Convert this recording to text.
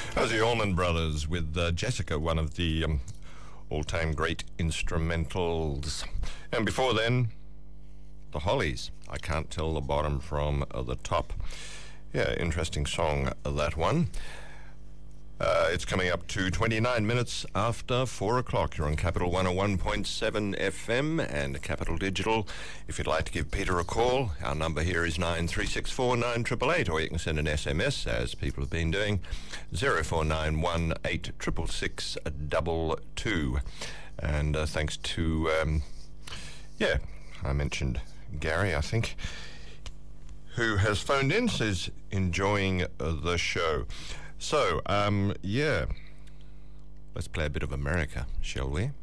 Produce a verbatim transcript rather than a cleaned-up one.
That was the Allman Brothers with uh, Jessica, one of the um, all-time great instrumentals. And before then, the Hollies. I Can't Tell the Bottom from uh, the Top. Yeah, interesting song, uh, that one. Uh, it's coming up to twenty-nine minutes after four o'clock. You're on Capital one oh one point seven F M and Capital Digital. If you'd like to give Peter a call, our number here is nine three six four nine eight eight eight, or you can send an S M S, as people have been doing, zero four nine one eight six six six two two. And uh, thanks to, um, yeah, I mentioned Gary, I think, who has phoned in, says enjoying uh, the show. So, um, yeah, let's play a bit of America, shall we?